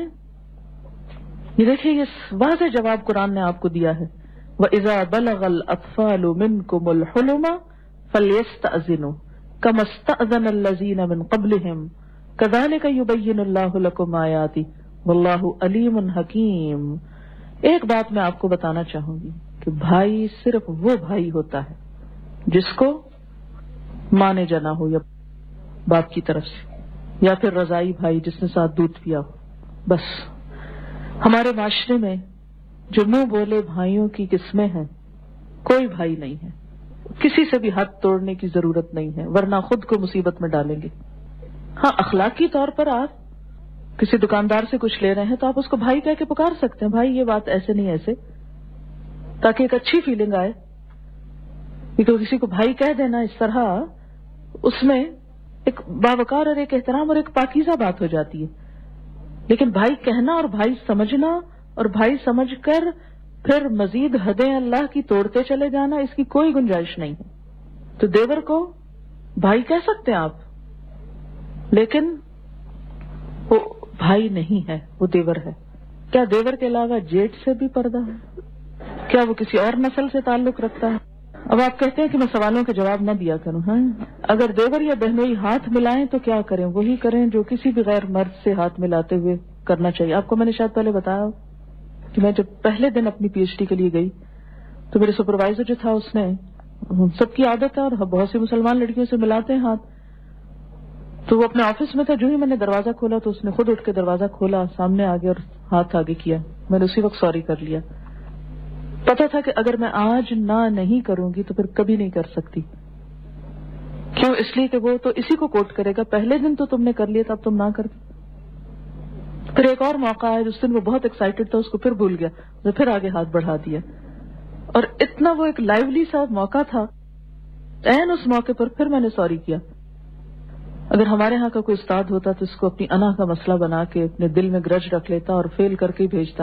یہ دیکھیے یہ واضح جواب قرآن نے آپ کو دیا ہے، وَإِذَا بَلَغَ الْأَطْفَالُ مِنْكُمُ الْحُلُمَ فَلْيَسْتَأْذِنُوا كَمَا اسْتَأْذَنَ الَّذِينَ مِنْ قَبْلِهِمْ كَذَلِكَ يُبَيِّنُ اللَّهُ لَكُمْ آيَاتِهِ وَاللَّهُ عَلِيمٌ حَكِيمٌ. ایک بات میں آپ کو بتانا چاہوں گی کہ بھائی صرف وہ بھائی ہوتا ہے جس کو مانے جانا ہو یا باپ کی طرف سے، یا پھر رضائی بھائی جس نے ساتھ دودھ پیا ہو. بس ہمارے معاشرے میں جو منہ بولے بھائیوں کی قسمیں ہیں، کوئی بھائی نہیں ہے. کسی سے بھی ہاتھ توڑنے کی ضرورت نہیں ہے ورنہ خود کو مصیبت میں ڈالیں گے. ہاں اخلاقی طور پر آپ کسی دکاندار سے کچھ لے رہے ہیں تو آپ اس کو بھائی کہہ کے پکار سکتے ہیں، بھائی یہ بات ایسے نہیں ایسے، تاکہ ایک اچھی فیلنگ آئے. کیونکہ کسی کو بھائی کہہ دینا اس طرح اس میں ایک باوقار اور ایک احترام اور ایک پاکیزہ بات ہو جاتی ہے. لیکن بھائی کہنا اور بھائی سمجھنا اور بھائی سمجھ کر پھر مزید حدیں اللہ کی توڑتے چلے جانا، اس کی کوئی گنجائش نہیں ہے. تو دیور کو بھائی کہہ سکتے ہیں آپ، لیکن وہ بھائی نہیں ہے، وہ دیور ہے. کیا دیور کے علاوہ جیٹ سے بھی پردہ ہے؟ کیا وہ کسی اور نسل سے تعلق رکھتا ہے؟ اب آپ کہتے ہیں کہ میں سوالوں کے جواب نہ دیا کروں. ہاں اگر دیور یا بہنوئی ہاتھ ملائیں تو کیا کریں؟ وہی کریں جو کسی بھی غیر مرد سے ہاتھ ملاتے ہوئے کرنا چاہیے. آپ کو میں نے شاید پہلے بتایا کہ میں جب پہلے دن اپنی پی ایچ ڈی کے لیے گئی تو میرے سپروائزر جو تھا اس نے، سب کی عادت ہے اور بہت سی مسلمان لڑکیوں سے ملاتے ہیں ہاتھ، تو وہ اپنے آفس میں تھا. جو ہی میں نے دروازہ کھولا تو اس نے خود اٹھ کے دروازہ کھولا، سامنے آ گیا اور ہاتھ آگے کیا. میں نے اسی وقت سوری کر لیا. پتا تھا کہ اگر میں آج نہ نہیں کروں گی تو پھر کبھی نہیں کر سکتی. کیوں؟ اس لیے کہ وہ تو اسی کو کوٹ کرے گا، پہلے دن تو تم نے کر لیا تھا اب تم نہ کر. پھر ایک اور موقع آیا جس دن وہ بہت ایکسائٹڈ تھا، اس کو پھر بھول گیا، تو پھر آگے ہاتھ بڑھا دیا. اور اتنا وہ ایک لائیولی سا موقع تھا، این اس موقع پر پھر میں نے سوری کیا. اگر ہمارے ہاں کا کوئی استاد ہوتا تو اس کو اپنی انا کا مسئلہ بنا کے اپنے دل میں گرج رکھ لیتا اور فیل کر کے ہی بھیجتا.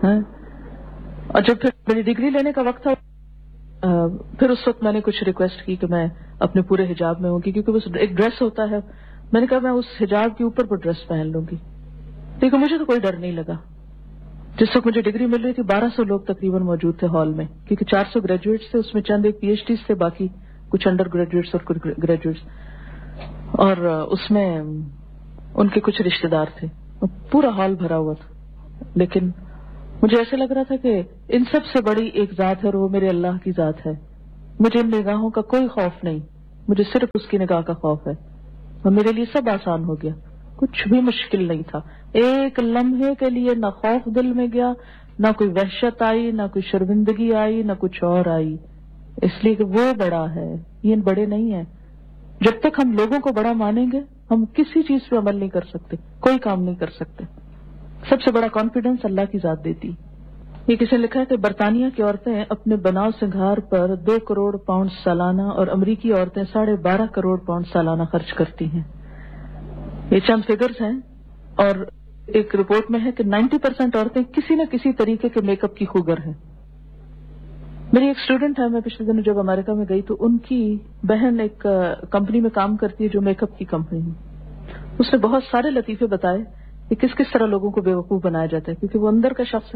اور جب پھر میری ڈگری لینے کا وقت تھا، پھر اس وقت میں نے کچھ ریکویسٹ کی کہ میں اپنے پورے حجاب میں ہوں گی، کیونکہ وہ ایک ڈریس ہوتا ہے. میں نے کہا میں اس حجاب کے اوپر وہ ڈریس پہن لوں گی. لیکن مجھے تو کوئی ڈر نہیں لگا. جس وقت مجھے ڈگری مل رہی تھی بارہ سو لوگ تقریباً موجود تھے ہال میں، کیونکہ چار سو گریجویٹس تھے، اس میں چند ایک پی ایچ ڈیز تھے، باقی کچھ انڈر گریجویٹس اور کچھ گریجویٹس، اور اس میں ان کے کچھ رشتے دار تھے. پورا ہال بھرا ہوا تھا. لیکن مجھے ایسے لگ رہا تھا کہ ان سب سے بڑی ایک ذات ہے اور وہ میرے اللہ کی ذات ہے. مجھے ان نگاہوں کا کوئی خوف نہیں, مجھے صرف اس کی نگاہ کا خوف ہے, اور میرے لیے سب آسان ہو گیا, کچھ بھی مشکل نہیں تھا. ایک لمحے کے لیے نہ خوف دل میں گیا, نہ کوئی وحشت آئی, نہ کوئی شرمندگی آئی, نہ کچھ اور آئی, اس لیے کہ وہ بڑا ہے, یہ بڑے نہیں ہیں. جب تک ہم لوگوں کو بڑا مانیں گے ہم کسی چیز پہ عمل نہیں کر سکتے, کوئی کام نہیں کر سکتے. سب سے بڑا کانفیڈنس اللہ کی ذات دیتی. یہ کسی نے لکھا ہے کہ برطانیہ کی عورتیں اپنے بناؤ سنگھار پر دو کروڑ پاؤنڈ سالانہ اور امریکی عورتیں ساڑھے بارہ کروڑ پاؤنڈ سالانہ خرچ کرتی ہیں. یہ چند فگرز ہیں, اور ایک رپورٹ میں ہے کہ نائنٹی پرسینٹ عورتیں کسی نہ کسی طریقے کے میک اپ کی خوگر ہیں. میری ایک اسٹوڈنٹ ہے, میں پچھلے دنوں جب امریکہ میں گئی تو ان کی بہن ایک کمپنی میں کام کرتی ہے جو میک اپ کی کمپنی ہے. اس نے بہت سارے لطیفے بتائے کہ کس کس طرح لوگوں کو بیوقوف بنایا جاتا ہے, کیونکہ وہ اندر کا شخص ہے.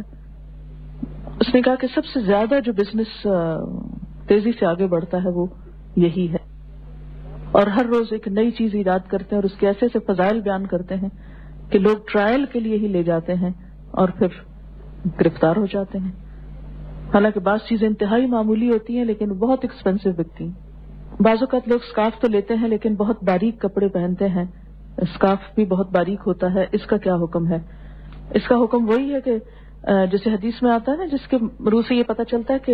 اس نے کہا کہ سب سے زیادہ جو بزنس تیزی سے آگے بڑھتا ہے وہ یہی ہے, اور ہر روز ایک نئی چیز ایجاد کرتے ہیں اور اس کے ایسے ایسے فضائل بیان کرتے ہیں کہ لوگ ٹرائل کے لیے ہی لے جاتے ہیں اور پھر گرفتار ہو جاتے ہیں. حالانکہ بعض چیزیں انتہائی معمولی ہوتی ہیں لیکن بہت ایکسپینسو بکتی ہیں. بعض اوقات لوگ اسکارف تو لیتے ہیں لیکن بہت باریک کپڑے پہنتے ہیں, اسکارف بھی بہت باریک ہوتا ہے. اس کا کیا حکم ہے؟ اس کا حکم وہی ہے کہ جیسے حدیث میں آتا ہے نا, جس کے روح سے یہ پتہ چلتا ہے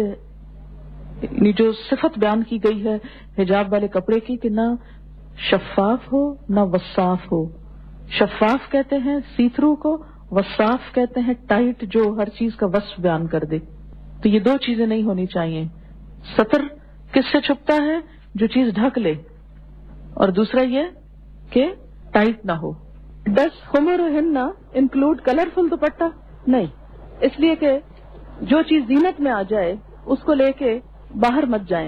کہ جو صفت بیان کی گئی ہے حجاب والے کپڑے کی کہ نہ شفاف ہو نہ وصاف ہو. شفاف کہتے ہیں سی تھرو کو, وصاف کہتے ہیں ٹائٹ جو ہر چیز کا وصف بیان کر دے. تو یہ دو چیزیں نہیں ہونی چاہیے. ستر کس سے چھپتا ہے؟ جو چیز ڈھک لے, اور دوسرا یہ کہ ٹائٹ نہ ہو. ڈس خمرہن انکلوڈ کلرفل دوپٹہ؟ نہیں, اس لیے کہ جو چیز زینت میں آ جائے اس کو لے کے باہر مت جائیں.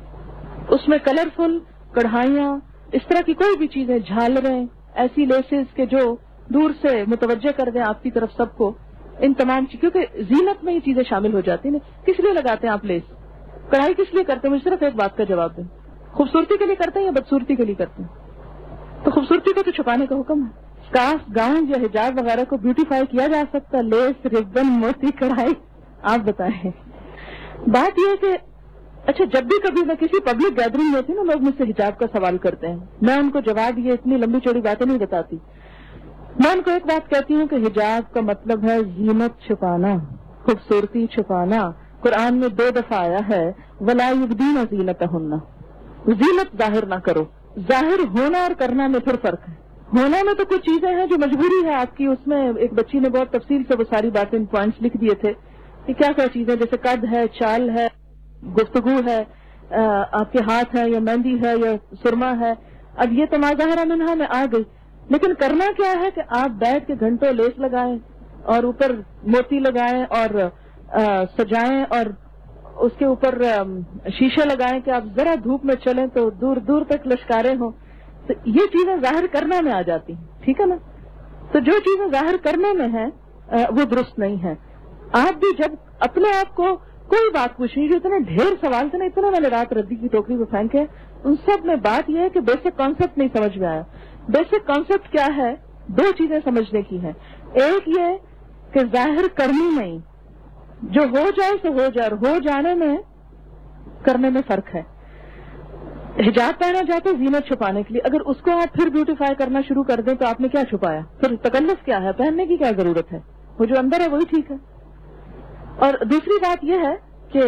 اس میں کلرفل کڑھائیاں, اس طرح کی کوئی بھی چیزیں, جھالریں, ایسی لیسز کے جو دور سے متوجہ کر دیں آپ کی طرف سب کو, ان تمام چیز, کیونکہ زینت میں یہ چیزیں شامل ہو جاتی ہیں. کس لیے لگاتے ہیں آپ لیس, کڑھائی کس لیے کرتے ہیں؟ مجھے صرف ایک بات کا جواب دیں, خوبصورتی کے لیے کرتے ہیں یا بدصورتی کے لیے کرتے ہیں؟ تو خوبصورتی کو تو چھپانے کا حکم ہے. اسکارف, گاؤن یا حجاب وغیرہ کو بیوٹیفائی کیا جا سکتا, لیس, ربن, موتی, کڑھائی, آپ بتائیں. بات یہ ہے کہ اچھا جب بھی کبھی میں کسی پبلک گیدرنگ میں ہوتی نا, لوگ مجھ سے حجاب کا سوال کرتے ہیں, میں ان کو جواب یہ اتنی لمبی چوڑی باتیں نہیں بتاتی. میں ان کو ایک بات کہتی ہوں کہ حجاب کا مطلب ہے زینت چھپانا, خوبصورتی چھپانا. قرآن میں دو دفعہ آیا ہے وَلَا يُبْدِينَ زِينَتَهُنَّ, زینت ظاہر نہ کرو. ظاہر ہونا اور کرنا میں پھر فرق ہے. ہونا میں تو کچھ چیزیں ہیں جو مجبوری ہے آپ کی, اس میں ایک بچی نے بہت تفصیل سے وہ ساری باتیں پوائنٹس لکھ دیے تھے کہ کیا کیا چیزیں, جیسے قد ہے, چال ہے, گفتگو ہے, آپ کے ہاتھ ہے یا مہندی ہے یا سرما ہے. اب یہ تو ما ظاہر منہا میں آ گئی, لیکن کرنا کیا ہے کہ آپ بیٹھ کے گھنٹوں لیس لگائیں اور اوپر موتی لگائیں اور سجائیں اور اس کے اوپر شیشے لگائیں کہ آپ ذرا دھوپ میں چلیں تو دور دور تک لشکارے ہوں. تو یہ چیزیں ظاہر کرنا میں آ جاتی ہیں, ٹھیک ہے نا. تو جو چیزیں ظاہر کرنے میں ہیں وہ درست نہیں ہیں. آپ بھی جب اپنے آپ کو کوئی بات پوچھنی, جو اتنے ڈھیر سوال تھے نا, اتنا میں نے رات ردی کی ٹوکری میں پھینکے, ان سب میں بات یہ ہے کہ بیسک کانسیپٹ نہیں سمجھ میں آیا. بیسک کانسیپٹ کیا ہے؟ دو چیزیں سمجھنے کی ہیں. ایک یہ کہ ظاہر کرنی نہیں, جو ہو جائے سو ہو جائے, اور ہو جانے میں کرنے میں فرق ہے. حجاب پہنا جاتا ہے زینت چھپانے کے لیے, اگر اس کو آپ پھر بیوٹیفائی کرنا شروع کر دیں تو آپ نے کیا چھپایا؟ پھر تکلف کیا ہے؟ پہننے کی کیا ضرورت ہے؟ وہ جو اندر ہے وہی ٹھیک ہے. اور دوسری بات یہ ہے کہ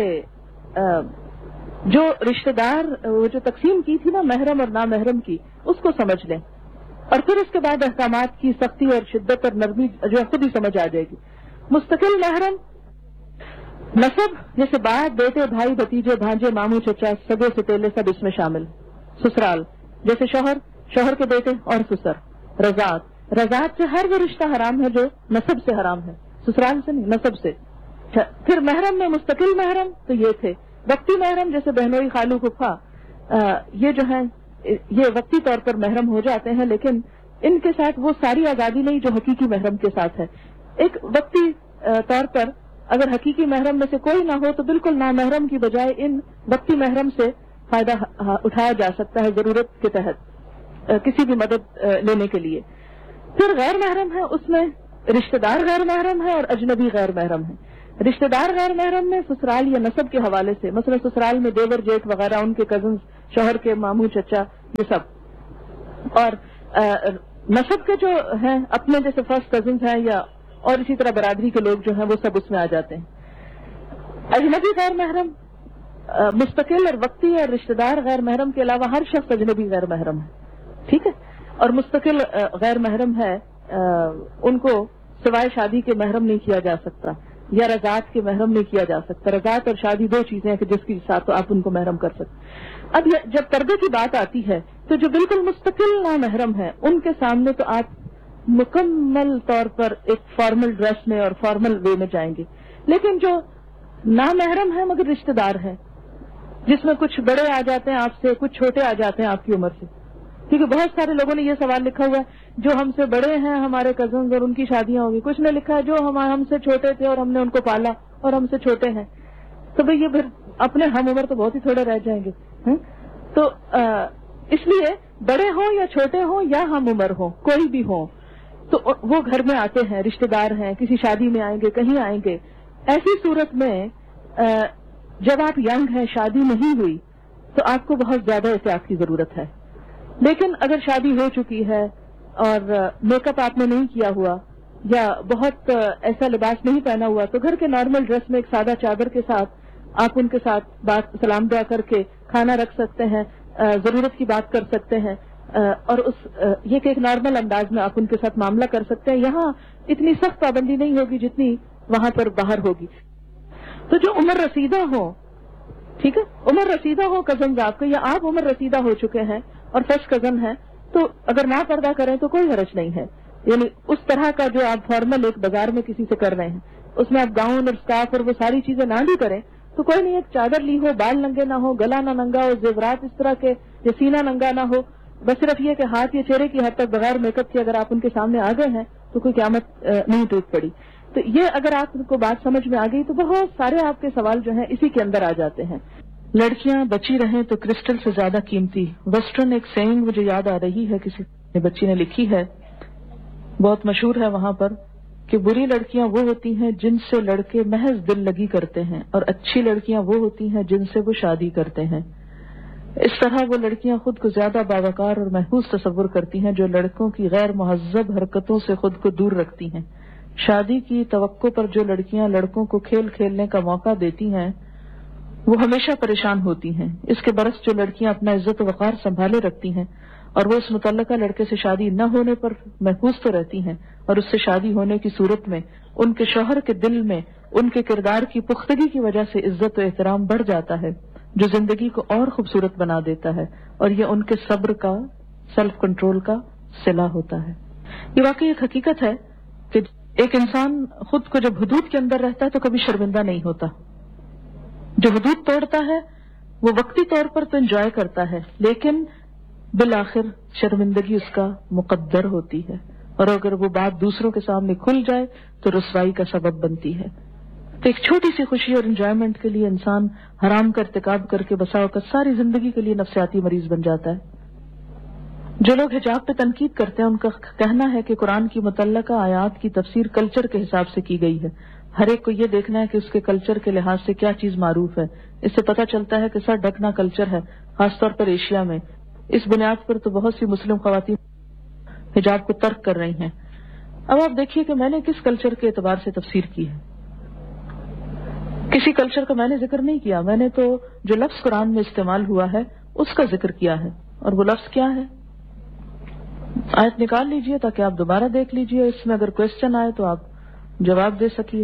جو رشتہ دار, وہ جو تقسیم کی تھی نا محرم اور نامحرم کی, اس کو سمجھ لیں, اور پھر اس کے بعد احکامات کی سختی اور شدت اور نرمی جو خود ہی سمجھ آ جائے گی. مستقل محرم نسب, جیسے باپ, بیٹے, بھائی, بھتیجے, بھانجے, ماموں, چچا, سگے ستیلے, سب اس میں شامل. سسرال, جیسے شوہر, شوہر کے بیٹے اور سسر. رضاعت, رضاعت سے ہر وہ رشتہ حرام ہے جو نسب سے حرام ہے, سسرال سے نہیں, نسب سے. پھر محرم میں مستقل محرم تو یہ تھے. وقتی محرم جیسے بہنوئی, خالو, پھپھا, یہ جو ہیں یہ وقتی طور پر محرم ہو جاتے ہیں, لیکن ان کے ساتھ وہ ساری آزادی نہیں جو حقیقی محرم کے ساتھ ہے. ایک وقتی طور پر اگر حقیقی محرم میں سے کوئی نہ ہو تو بالکل نامحرم کی بجائے ان وقتی محرم سے فائدہ اٹھایا جا سکتا ہے ضرورت کے تحت کسی بھی مدد لینے کے لیے. پھر غیر محرم ہے, اس میں رشتہ دار غیر محرم ہے اور اجنبی غیر محرم ہے. رشتہ دار غیر محرم میں سسرال یا نسب کے حوالے سے، مثلا سسرال میں دیور جیٹ وغیرہ، ان کے کزنز، شوہر کے ماموں چچا، یہ سب. اور نسب کے جو ہیں اپنے جیسے فرسٹ کزنز ہیں یا اور اسی طرح برادری کے لوگ جو ہیں وہ سب اس میں آ جاتے ہیں. اجنبی غیر محرم مستقل اور وقتی اور رشتہ دار غیر محرم کے علاوہ ہر شخص اجنبی غیر محرم ہے. ٹھیک ہے. اور مستقل غیر محرم ہے، ان کو سوائے شادی کے محرم نہیں کیا جا سکتا یا رضاعت کے محرم نہیں کیا جا سکتا. رضاعت اور شادی دو چیزیں ہیں کہ جس کے ساتھ تو آپ ان کو محرم کر سکتے. اب جب پردے کی بات آتی ہے تو جو بالکل مستقل نامحرم ہے ان کے سامنے تو آپ مکمل طور پر ایک فارمل ڈریس میں اور فارمل وے میں جائیں گے. لیکن جو نامحرم ہے مگر رشتہ دار ہے، جس میں کچھ بڑے آ جاتے ہیں آپ سے، کچھ چھوٹے آ جاتے ہیں آپ کی عمر سے، کیونکہ بہت سارے لوگوں نے یہ سوال لکھا ہوا ہے جو ہم سے بڑے ہیں ہمارے کزنز اور ان کی شادیاں ہوگی. کچھ نے لکھا ہے جو ہم ہم سے چھوٹے تھے اور ہم نے ان کو پالا اور ہم سے چھوٹے ہیں. تو بھئی یہ پھر اپنے ہم عمر تو بہت ہی تھوڑے رہ جائیں گے. تو اس لیے بڑے ہوں یا چھوٹے ہوں یا ہم عمر ہوں، کوئی بھی ہوں، تو وہ گھر میں آتے ہیں، رشتہ دار ہیں، کسی شادی میں آئیں گے، کہیں آئیں گے. ایسی صورت میں جب آپ ینگ ہیں، شادی نہیں ہوئی، تو آپ کو بہت زیادہ احتیاط کی ضرورت ہے. لیکن اگر شادی ہو چکی ہے اور میک اپ آپ نے نہیں کیا ہوا یا بہت ایسا لباس نہیں پہنا ہوا، تو گھر کے نارمل ڈریس میں ایک سادہ چادر کے ساتھ آپ ان کے ساتھ بات سلام دعا کر کے کھانا رکھ سکتے ہیں، ضرورت کی بات کر سکتے ہیں، اور اس یہ کہ ایک نارمل انداز میں آپ ان کے ساتھ معاملہ کر سکتے ہیں. یہاں اتنی سخت پابندی نہیں ہوگی جتنی وہاں پر باہر ہوگی. تو جو عمر رسیدہ ہو، ٹھیک ہے، عمر رسیدہ ہو کزنز آپ کے، یا آپ عمر رسیدہ ہو چکے ہیں اور فرسٹ کزن ہیں، تو اگر نہ پردہ کریں تو کوئی حرج نہیں ہے. یعنی اس طرح کا جو آپ فارمل ایک بازار میں کسی سے کر رہے ہیں اس میں آپ گاؤن اور اسکارف اور وہ ساری چیزیں نہ بھی کریں تو کوئی نہیں. ایک چادر لی ہو، بال ننگے نہ ہو، گلا نہ ننگا ہو، زیورات اس طرح کے یا سینہ ننگا نہ ہو، بس صرف یہ کہ ہاتھ یا چہرے کی حد تک بغیر میک اپ کے اگر آپ ان کے سامنے آ گئے ہیں تو کوئی قیامت نہیں ٹوٹ پڑی. تو یہ اگر آپ کو بات سمجھ میں آ گئی تو بہت سارے آپ کے سوال جو ہیں اسی کے اندر آ جاتے ہیں. لڑکیاں بچی رہیں تو کرسٹل سے زیادہ قیمتی. ویسٹرن ایک سینگ مجھے یاد آ رہی ہے، کسی بچی نے لکھی ہے، بہت مشہور ہے وہاں پر، کہ بری لڑکیاں وہ ہوتی ہیں جن سے لڑکے محض دل لگی کرتے ہیں اور اچھی لڑکیاں وہ ہوتی ہیں جن سے وہ شادی کرتے ہیں. اس طرح وہ لڑکیاں خود کو زیادہ باوقار اور محفوظ تصور کرتی ہیں جو لڑکوں کی غیر مہذب حرکتوں سے خود کو دور رکھتی ہیں. شادی کی توقع پر جو لڑکیاں لڑکوں کو کھیل کھیلنے کا موقع دیتی ہیں وہ ہمیشہ پریشان ہوتی ہیں. اس کے برعکس جو لڑکیاں اپنا عزت و وقار سنبھالے رکھتی ہیں اور وہ اس متعلقہ لڑکے سے شادی نہ ہونے پر محفوظ تو رہتی ہیں اور اس سے شادی ہونے کی صورت میں ان کے شوہر کے دل میں ان کے کردار کی پختگی کی وجہ سے عزت و احترام بڑھ جاتا ہے جو زندگی کو اور خوبصورت بنا دیتا ہے، اور یہ ان کے صبر کا، سیلف کنٹرول کا صلہ ہوتا ہے. یہ واقعی ایک حقیقت ہے کہ ایک انسان خود کو جب حدود کے اندر رہتا ہے تو کبھی شرمندہ نہیں ہوتا. جو حدود توڑتا ہے وہ وقتی طور پر تو انجوائے کرتا ہے لیکن بالآخر شرمندگی اس کا مقدر ہوتی ہے، اور اگر وہ بات دوسروں کے سامنے کھل جائے تو رسوائی کا سبب بنتی ہے. تو ایک چھوٹی سی خوشی اور انجوائمنٹ کے لیے انسان حرام کا ارتکاب کر کے بسا اوقات ساری زندگی کے لیے نفسیاتی مریض بن جاتا ہے. جو لوگ حجاب پہ تنقید کرتے ہیں ان کا کہنا ہے کہ قرآن کی متعلقہ آیات کی تفسیر کلچر کے حساب سے کی گئی ہے. ہر ایک کو یہ دیکھنا ہے کہ اس کے کلچر کے لحاظ سے کیا چیز معروف ہے. اس سے پتہ چلتا ہے کہ سر ڈھکنا کلچر ہے، خاص طور پر ایشیا میں. اس بنیاد پر تو بہت سی مسلم خواتین حجاب کو ترک کر رہی ہیں. اب آپ دیکھیے کہ میں نے کس کلچر کے اعتبار سے تفسیر کی ہے. کسی کلچر کا میں نے ذکر نہیں کیا، میں نے تو جو لفظ قرآن میں استعمال ہوا ہے اس کا ذکر کیا ہے. اور وہ لفظ کیا ہے؟ آیت نکال لیجئے تاکہ آپ دوبارہ دیکھ لیجئے، اس میں اگر کوشچن آئے تو آپ جواب دے سکیے.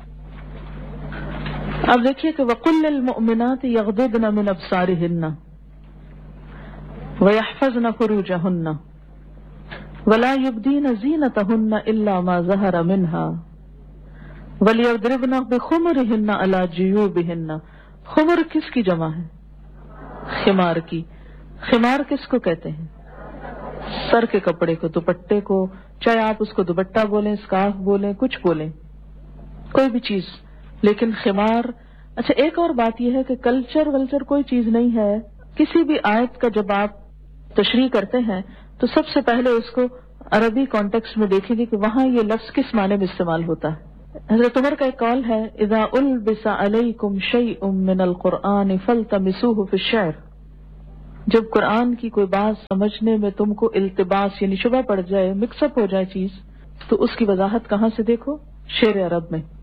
اب دیکھیے کہ وَقُلْ لِلْمُؤْمِنَاتِ يَغْضُضْنَ مِنْ أَبْصَارِهِنَّ وَيَحْفَظْنَ فُرُوجَهُنَّ وَلَا يُبْدِينَ زِينَتَهُنَّ إِلَّا مَا ظَهَرَ مِنْهَا وَلْيَضْرِبْنَ بِخُمُرِهِنَّ عَلَى جُيُوبِهِنَّ. خمر کس کی جمع ہے؟ خمار کی. خمار کس کو کہتے ہیں؟ سر کے کپڑے کو، دوپٹے کو، چاہے آپ اس کو دوپٹہ بولیں، اسکارف بولیں، کچھ بولیں، کوئی بھی چیز. لیکن خمار. اچھا ایک اور بات یہ ہے کہ کلچر ولچر کوئی چیز نہیں ہے. کسی بھی آیت کا جب آپ تشریح کرتے ہیں تو سب سے پہلے اس کو عربی کانٹیکسٹ میں دیکھیں گے کہ وہاں یہ لفظ کس معنی میں استعمال ہوتا ہے. حضرت عمر کا ایک قول ہے اذا البس علیکم شیء من القرآن فالتمسوه فی الشعر. جب قرآن کی کوئی بات سمجھنے میں تم کو التباس یعنی شبہ پڑ جائے، مکس اپ ہو جائے چیز، تو اس کی وضاحت کہاں سے دیکھو؟ شعر عرب میں.